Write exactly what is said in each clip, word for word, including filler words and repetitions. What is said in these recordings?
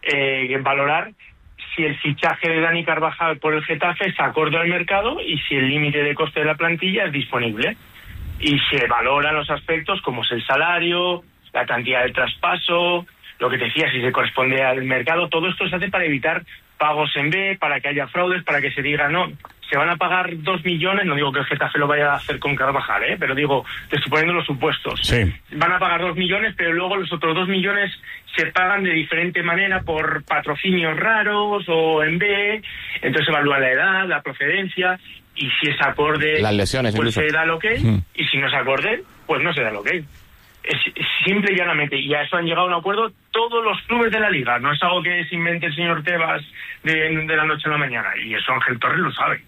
eh, valorar si el fichaje de Dani Carvajal por el Getafe es acorde al mercado y si el límite de coste de la plantilla es disponible. Y se valoran los aspectos como es el salario, la cantidad de traspaso, lo que te decía, si se corresponde al mercado. Todo esto se hace para evitar pagos en B, para que haya fraudes, para que se diga, no, se van a pagar dos millones, no digo que el Getafe lo vaya a hacer con Carvajal, ¿eh? Pero digo, te estoy poniendo los supuestos. Sí. Van a pagar dos millones, pero luego los otros dos millones se pagan de diferente manera por patrocinios raros o en B, entonces se evalúa la edad, la procedencia, y si es acorde, las lesiones, pues incluso se da el ok, mm. y si no es acorde, pues no se da el ok. Es simple y llanamente, y a eso han llegado a un acuerdo todos los clubes de la liga, no es algo que se invente el señor Tebas de, de la noche a la mañana, y eso Ángel Torres lo sabe.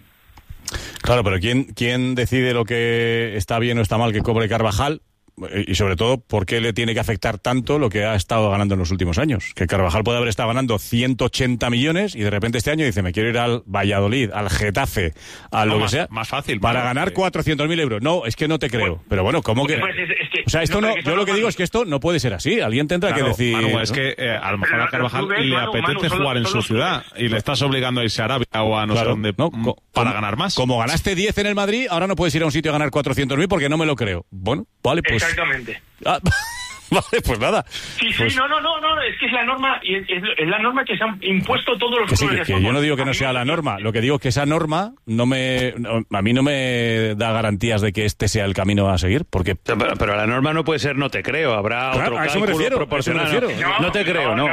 Claro, pero ¿quién, quién decide lo que está bien o está mal que cobre Carvajal? Y sobre todo, ¿por qué le tiene que afectar tanto lo que ha estado ganando en los últimos años? Que Carvajal puede haber estado ganando ciento ochenta millones y de repente este año dice, me quiero ir al Valladolid, al Getafe, a lo no, que más, sea, más fácil, para bueno, ganar que... cuatrocientos mil euros. No, es que no te creo. Pues, pero bueno, ¿cómo que...? Pues es, es que o sea, esto no, no, yo lo que digo es que esto no puede ser así. Alguien tendrá claro, que decir... Manu, ¿no? es que eh, a lo mejor pero a Carvajal clubes, le Manu, apetece Manu, solo, jugar en su ciudad y le estás obligando a irse a Arabia o a no claro, sé dónde no, para como, ganar más. Como ganaste diez en el Madrid, ahora no puedes ir a un sitio a ganar cuatrocientos mil porque no me lo creo. Bueno, vale, pues... Exactamente. Ah, vale, pues nada. Sí, pues... sí, no, no, no, no, es que es la norma, y es, es la norma que se han impuesto todos los que sí, clubes que, de que yo no digo que no sea la norma, lo que digo es que esa norma no me, no, a mí no me da garantías de que este sea el camino a seguir, porque... Pero, pero la norma no puede ser no te creo, habrá claro, otro a eso me cálculo refiero, proporcional. a eso me refiero. No, no te creo, no. no.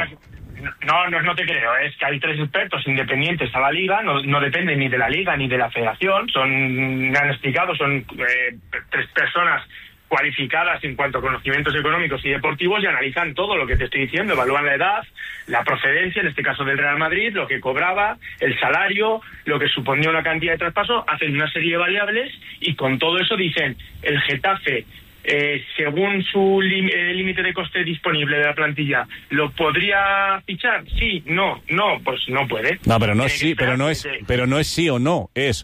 No, no, no te creo, es que hay tres expertos independientes a la liga, no, no dependen ni de la liga ni de la federación, son, me han explicado, son eh, tres personas cualificadas en cuanto a conocimientos económicos y deportivos y analizan todo lo que te estoy diciendo, evalúan la edad, la procedencia, en este caso del Real Madrid, lo que cobraba, el salario, lo que suponía una cantidad de traspaso, hacen una serie de variables y con todo eso dicen, el Getafe, eh, según su límite de coste disponible de la plantilla, ¿lo podría fichar? Sí, no, no, pues no puede. No, pero no es sí, pero no es, pero no es sí o no, es...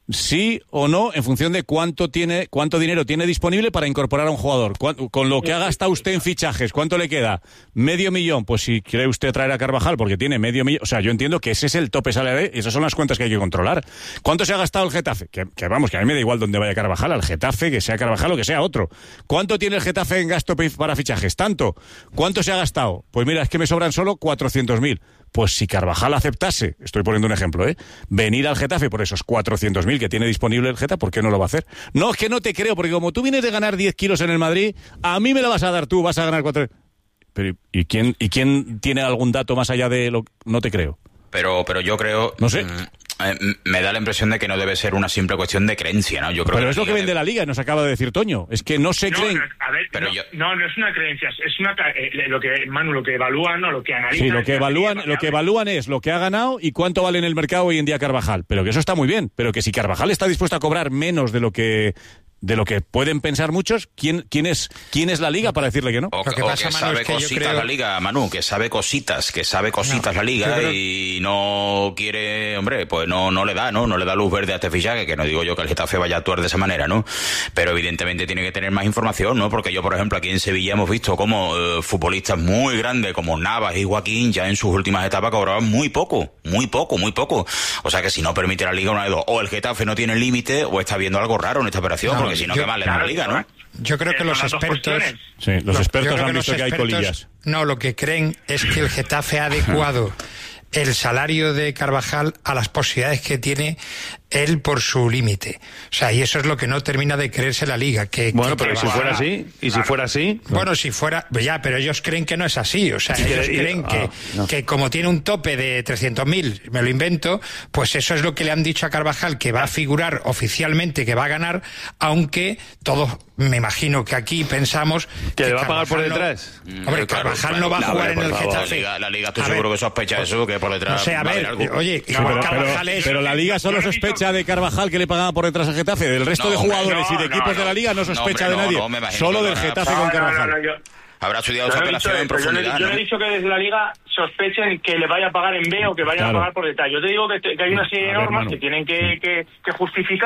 sí o no en función de cuánto tiene, cuánto dinero tiene disponible para incorporar a un jugador. Con lo que ha gastado usted en fichajes, ¿cuánto le queda? Medio millón. Pues si quiere usted traer a Carvajal porque tiene medio millón, o sea, yo entiendo que ese es el tope salarial y esas son las cuentas que hay que controlar. ¿Cuánto se ha gastado el Getafe? Que, que vamos, que a mí me da igual dónde vaya Carvajal, al Getafe, que sea Carvajal o que sea otro. ¿Cuánto tiene el Getafe en gasto para fichajes? Tanto. ¿Cuánto se ha gastado? Pues mira, es que me sobran solo cuatrocientos mil. Pues si Carvajal aceptase, estoy poniendo un ejemplo, ¿eh? venir al Getafe por esos cuatrocientos mil que tiene disponible el Getafe, ¿por qué no lo va a hacer? No, es que no te creo, porque como tú vienes de ganar diez kilos en el Madrid, a mí me la vas a dar tú, vas a ganar cuatro... Pero, ¿y quién, ¿y quién tiene algún dato más allá de lo que no te creo? Pero, pero yo creo... No sé. Mmm, eh, me da la impresión de que no debe ser una simple cuestión de creencia, ¿no? Yo creo pero que es lo que vende de... la Liga, nos acaba de decir Toño. Es que no se no, creen... No, a ver, pero no, yo... no, no es una creencia, es una eh, lo que, Manu, lo que evalúan o lo que analizan... Sí, lo que evalúan, lo que evalúan es lo que ha ganado y cuánto vale en el mercado hoy en día Carvajal. Pero que eso está muy bien. Pero que si Carvajal está dispuesto a cobrar menos de lo que... de lo que pueden pensar muchos, ¿quién, quién es quién es la Liga para decirle que no? O, lo que, o pasa, que Manu, sabe es que cositas creo... la Liga, Manu, que sabe cositas, que sabe cositas no, la Liga creo... y no quiere, hombre, pues no no le da, ¿no? No le da luz verde a este fichaje, que no digo yo que el Getafe vaya a actuar de esa manera, ¿no? Pero evidentemente tiene que tener más información, ¿no? Porque yo, por ejemplo, aquí en Sevilla hemos visto como eh, futbolistas muy grandes como Navas y Joaquín ya en sus últimas etapas cobraban muy poco, muy poco, muy poco. O sea que si no permite la Liga una de dos, o el Getafe no tiene límite o está viendo algo raro en esta operación, no, porque si no, yo, qué mal le claro, da la Liga, ¿no? Yo creo que los expertos... Sí, los expertos no, han visto que hay colillas. No, lo que creen es que el Getafe ha adecuado el salario de Carvajal a las posibilidades que tiene él por su límite. O sea, y eso es lo que no termina de creerse la Liga. Que, bueno, que pero si fuera así, y claro. si fuera así... Bueno, si fuera... Ya, pero ellos creen que no es así. O sea, sí, ellos que, creen ah, que, no. que como tiene un tope de trescientos mil, me lo invento, pues eso es lo que le han dicho a Carvajal, que va a figurar oficialmente, que va a ganar, aunque todos, me imagino que aquí pensamos... ¿Que, que le va Carvajal a pagar por no, detrás? Mm, hombre, Carvajal no va a jugar en el Getafe. La Liga, la Liga estoy a seguro ver, que sospecha pues, eso, que por detrás... No sé, a ver, oye, sí, pero, Carvajal pero, es... pero la Liga solo sospecha de Carvajal que le pagaba por detrás al Getafe. Del resto no, de jugadores no, y de equipos no, no, de la Liga no sospecha no, hombre, de no, nadie. no, Solo del Getafe no, con Carvajal. No, no, no, yo... Habrá estudiado yo esa no operación dicho, en profundidad, yo, no, yo ¿no? no he dicho que desde la Liga sospechen que le vaya a pagar en B o que vayan claro. a pagar por detrás. Yo te digo que, te, que hay una serie de normas que tienen que, que, que justificar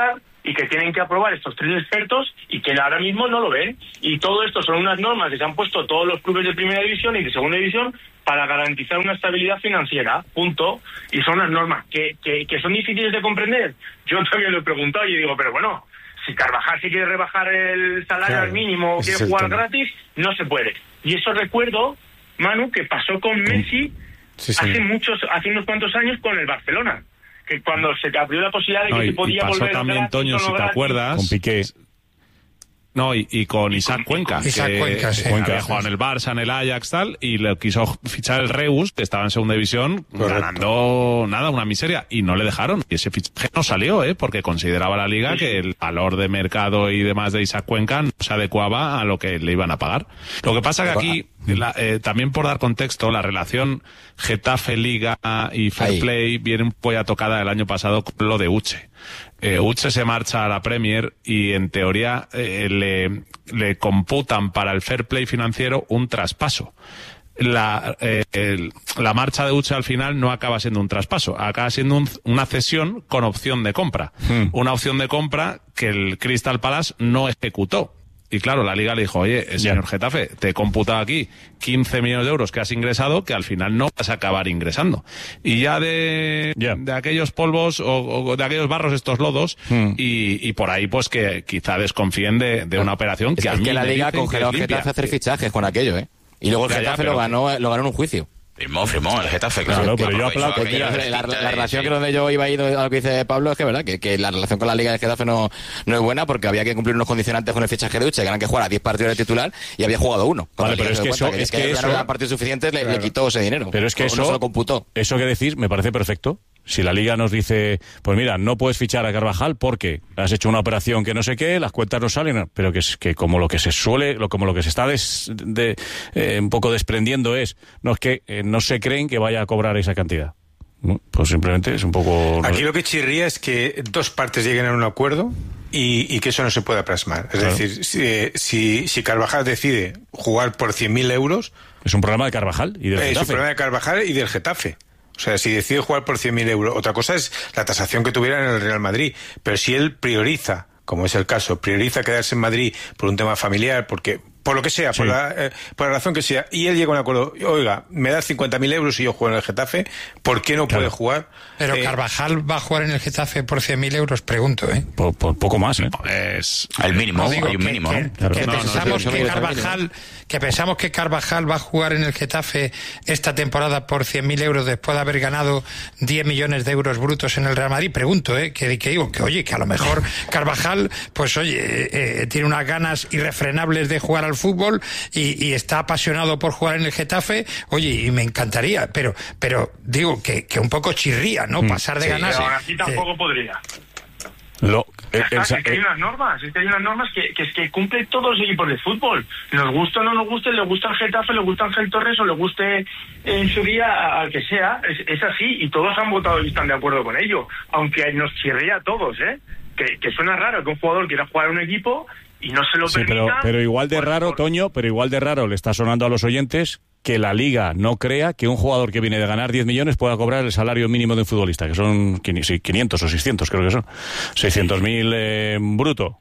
y que tienen que aprobar estos tres expertos y que ahora mismo no lo ven. Y todo esto son unas normas que se han puesto todos los clubes de primera división y de segunda división para garantizar una estabilidad financiera, punto. Y son unas normas que, que, que son difíciles de comprender. Yo también lo he preguntado y digo, pero bueno, si Carvajal si quiere rebajar el salario claro, al mínimo o quiere jugar gratis, no se puede. Y eso recuerdo, Manu, que pasó con Messi sí, sí. hace muchos, hace unos cuantos años con el Barcelona. Que cuando se te abrió la posibilidad de que no, y, se podía y pasó volver también, gratis, Toño, si te gratis, acuerdas, con Piqué. No, y, y con Isaac Cuenca, Isaac que Cuenca, sí. había jugado en el Barça, en el Ajax, tal, y le quiso fichar el Reus, que estaba en segunda división, correcto, ganando nada, una miseria, y no le dejaron. Y ese fichaje no salió, ¿eh? Porque consideraba la Liga que el valor de mercado y demás de Isaac Cuenca no se adecuaba a lo que le iban a pagar. Lo que pasa que aquí, la, eh, también por dar contexto, la relación Getafe-Liga y Fair Ahí. Play viene un poco tocada el año pasado con lo de Uche. Eh, Uche se marcha a la Premier y en teoría eh, le, le computan para el fair play financiero un traspaso. La, eh, el, la marcha de Uche al final no acaba siendo un traspaso, acaba siendo un, una cesión con opción de compra. Hmm. Una opción de compra que el Crystal Palace no ejecutó. Y claro, la Liga le dijo, oye, señor yeah. Getafe, te he computado aquí quince millones de euros que has ingresado, que al final no vas a acabar ingresando. Y ya de, yeah. de aquellos polvos o, o de aquellos barros estos lodos, mm. y, y por ahí pues que quizá desconfíen de, de una operación es que a es mí que la me Liga dicen congeló que es Getafe a hacer fichajes con aquello, ¿eh? Y luego el ya, Getafe ya, pero... lo ganó lo ganó en un juicio. Firmó, firmó el Getafe, claro. Claro, pero yo aplaudo. Que la, la, la relación que donde yo iba a ir a lo que dice Pablo es que verdad que, que la relación con la Liga de Getafe no, no es buena porque había que cumplir unos condicionantes con el fichaje de Uche, que eran que jugara diez partidos de titular y había jugado uno. Vale, pero es que eso, que, es que, que eso, ya no eran partidos suficientes, le, claro. le quitó ese dinero. Pero es que o, eso, no se lo computó. Eso que decís me parece perfecto. Si la Liga nos dice, pues mira, no puedes fichar a Carvajal porque has hecho una operación que no sé qué, las cuentas no salen, pero que es que como lo que se suele, lo, como lo que se está des, de, eh, un poco desprendiendo es, no es que eh, no se creen que vaya a cobrar esa cantidad. ¿No? Pues simplemente es un poco... Aquí lo que chirría es que dos partes lleguen a un acuerdo y, y que eso no se pueda plasmar. Es claro. decir, si, si, si Carvajal decide jugar por cien mil euros... Es un problema de Carvajal y del Getafe. Es un problema de Carvajal y del Getafe. O sea, si decide jugar por cien mil euros, otra cosa es la tasación que tuviera en el Real Madrid. Pero si él prioriza, como es el caso, prioriza quedarse en Madrid por un tema familiar, porque por lo que sea, sí. por, la, eh, por la razón que sea, y él llega a un acuerdo, oiga, me da cincuenta mil euros y yo juego en el Getafe, ¿por qué no claro. puede jugar? Pero eh, Carvajal va a jugar en el Getafe por cien mil euros, pregunto, ¿eh? Por, por poco más, ¿eh? Es el mínimo, digo, hay un que, mínimo, que, ¿no? Claro. Que, no, pensamos no, que Carvajal, que pensamos que Carvajal va a jugar en el Getafe esta temporada por cien mil euros después de haber ganado diez millones de euros brutos en el Real Madrid. Pregunto, ¿eh? Que, que digo, que oye, que a lo mejor Carvajal, pues oye, eh, tiene unas ganas irrefrenables de jugar al fútbol y, y está apasionado por jugar en el Getafe, oye, y me encantaría, pero pero digo que, que un poco chirría, ¿no? Mm. Pasar de sí, ganar... Pero así tampoco eh, podría. Lo, el, el, es que hay unas normas, es que hay unas normas que, que, que cumplen todos los equipos de fútbol. Nos gusta o no nos guste, le gusta el Getafe, le gusta Ángel Torres o le guste en su día al que sea. Es, es así y todos han votado y están de acuerdo con ello. Aunque nos chirría a todos, ¿eh? Que, que suena raro que un jugador quiera jugar en un equipo y no se lo sí, permita. Pero, pero igual de por, raro, por... Toño, pero igual de raro le está sonando a los oyentes que la Liga no crea que un jugador que viene de ganar diez millones pueda cobrar el salario mínimo de un futbolista, que son quinientos o seiscientos, creo que son. seiscientos mil eh, bruto.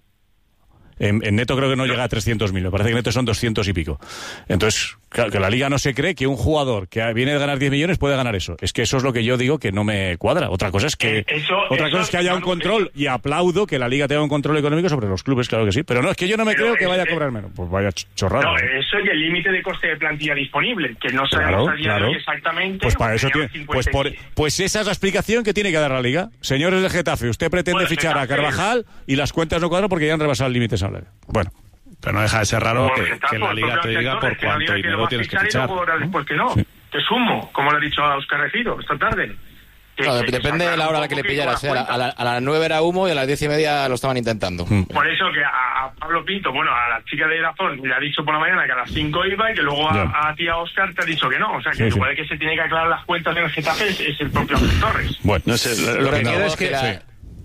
En, en neto creo que no llega a trescientos mil, me parece que neto son doscientos y pico. Entonces, claro, que la Liga no se cree que un jugador que viene de ganar diez millones puede ganar eso. Es que eso es lo que yo digo que no me cuadra. Otra cosa es que eso, otra eso, cosa es que haya un control, y aplaudo que la Liga tenga un control económico sobre los clubes, claro que sí. Pero no, es que yo no me pero creo que es, vaya a cobrar menos. Pues vaya chorrada. No, eso y el límite de coste de plantilla disponible, que no claro, sabemos a día claro. de hoy exactamente. Pues para eso tiene, pues, por, pues esa es la explicación que tiene que dar la Liga. Señores del Getafe, usted pretende bueno, fichar Getafe, a Carvajal y las cuentas no cuadran porque ya han rebasado el límite salario. Bueno. Pero no deja de ser raro que, que la Liga te diga por cuánto dinero tienes que fichar. Después que no, sí. que sumo, como le ha dicho a Óscar Regido esta tarde. Que, no, que, depende que de la hora a la que le pillaras. ¿eh? A, la, a las nueve era humo y a las diez y media lo estaban intentando. Mm. Por eso que a, a Pablo Pinto, bueno, a la chica de Irazón le ha dicho por la mañana que a las cinco iba y que luego a, a ti, a Óscar, te ha dicho que no. O sea, que sí, igual sí. que se tiene que aclarar las cuentas en el Getafe es, es el propio Torres. Bueno, no sé, lo, lo que no, quiero es que... La... Sí.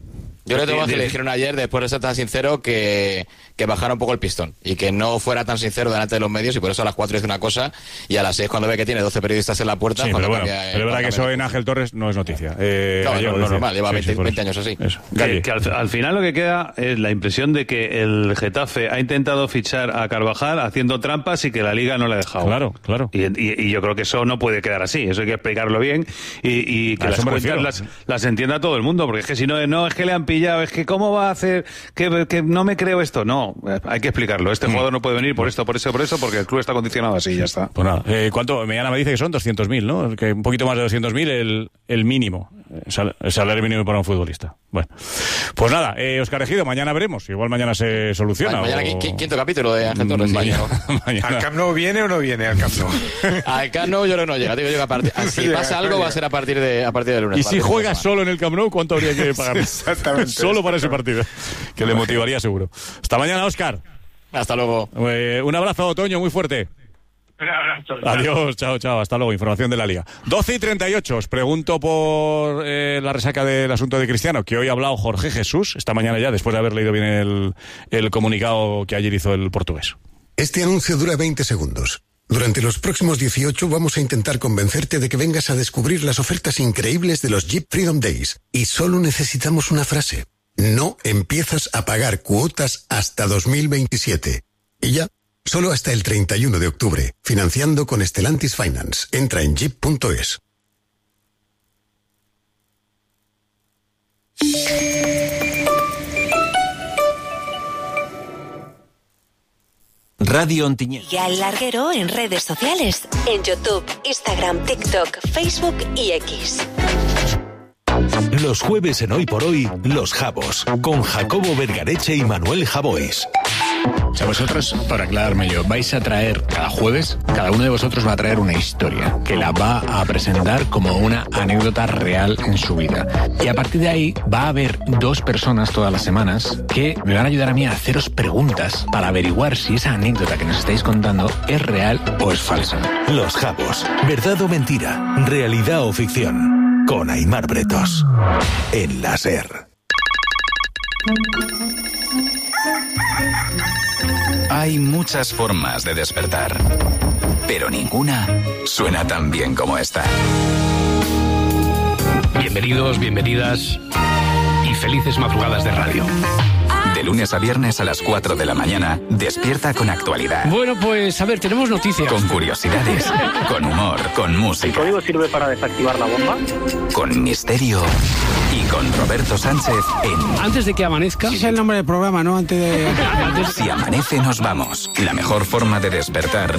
Yo le tengo que le dijeron ayer, después de ser tan sincero, que, que bajara un poco el pistón y que no fuera tan sincero delante de los medios, y por eso a las cuatro dice una cosa y a las seis, cuando ve que tiene doce periodistas en la puerta... Sí, pero bueno, cambia, pero es verdad que eso en Ángel Torres no es noticia. Eh, claro, no, no es normal, lleva sí, veinte, sí, veinte años así. Que, que al, al final lo que queda es la impresión de que el Getafe ha intentado fichar a Carvajal haciendo trampas y que la Liga no le ha dejado. Claro, claro. Y, y, y yo creo que eso no puede quedar así, eso hay que explicarlo bien y, y que A las eso me cuentas refiero. las, las entienda todo el mundo, porque es que si no, no, es que le han pillado, es que cómo va a hacer, que, que no me creo esto. No, hay que explicarlo. Este Mm. jugador no puede venir por esto, por eso, por eso, porque el club está condicionado así, ya está. Pues nada, eh, ¿cuánto? Mañana me dice que son doscientos mil, ¿no? Que un poquito más de doscientos mil el, el mínimo, sal, el salario mínimo para un futbolista. Bueno, pues nada, eh, Óscar Ejido, mañana veremos. Igual mañana se soluciona. Mañana, o... quinto, quinto capítulo de Ángel Torres. Mañana, mañana. ¿Al Camp Nou viene o no viene al Camp Nou? Al Camp Nou yo creo que no llega. Digo yo que a partir, si Llega, pasa algo llega. va a ser a partir de, a partir del lunes. Y si martes, juega semana. solo en el Camp Nou, ¿cuánto habría que pagar? Exactamente. Solo para ese partido. Que le motivaría seguro. Hasta mañana, Óscar. Hasta luego. Eh, un abrazo, Otoño, muy fuerte. Un abrazo. Adiós, chao, chao, hasta luego. Información de la Liga. doce y treinta y ocho, os pregunto por eh, la resaca del asunto de Cristiano, que hoy ha hablado Jorge Jesús, esta mañana ya, después de haber leído bien el, el comunicado que ayer hizo el portugués. Este anuncio dura veinte segundos. Durante los próximos dieciocho vamos a intentar convencerte de que vengas a descubrir las ofertas increíbles de los Jeep Freedom Days. Y solo necesitamos una frase. No empiezas a pagar cuotas hasta dos mil veintisiete. Y ya, solo hasta el treinta y uno de octubre. Financiando con Stellantis Finance. Entra en jeep punto es. Radio Ontinyent. Y al larguero en redes sociales. En YouTube, Instagram, TikTok, Facebook y X. Los jueves en Hoy por Hoy, Los Jabos, con Jacobo Vergareche y Manuel Javois. O sea, vosotros, para aclararme yo, vais a traer cada jueves, cada uno de vosotros va a traer una historia que la va a presentar como una anécdota real en su vida. Y a partir de ahí va a haber dos personas todas las semanas que me van a ayudar a mí a haceros preguntas para averiguar si esa anécdota que nos estáis contando es real o es falsa. Los Jabos, verdad o mentira, realidad o ficción, con Aimar Bretos, en la SER. Hay muchas formas de despertar, pero ninguna suena tan bien como esta. Bienvenidos, bienvenidas y felices madrugadas de radio. De lunes a viernes a las cuatro de la mañana, despierta con actualidad. Bueno, pues a ver, tenemos noticias. Con curiosidades, con humor, con música. ¿El código sirve para desactivar la bomba? Con misterio y con Roberto Sánchez en... Antes de que amanezca... Ese es el nombre del programa, ¿no? Antes de... Si amanece nos vamos. La mejor forma de despertar